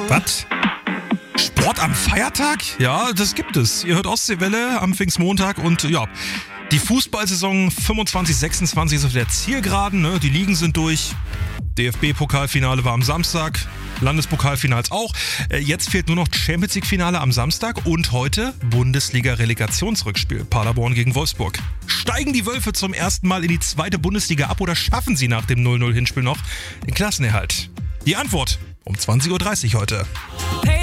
Was? Sport am Feiertag? Ja, das gibt es. Ihr hört Ostseewelle am Pfingstmontag und ja, die Fußballsaison 25-26 ist auf der Zielgeraden, ne? Die Ligen sind durch. DFB-Pokalfinale war am Samstag, Landespokalfinals auch. Jetzt fehlt nur noch Champions League-Finale am Samstag und heute Bundesliga-Relegationsrückspiel. Paderborn gegen Wolfsburg. Steigen die Wölfe zum ersten Mal in die zweite Bundesliga ab oder schaffen sie nach dem 0-0-Hinspiel noch den Klassenerhalt? Die Antwort um 20.30 Uhr heute.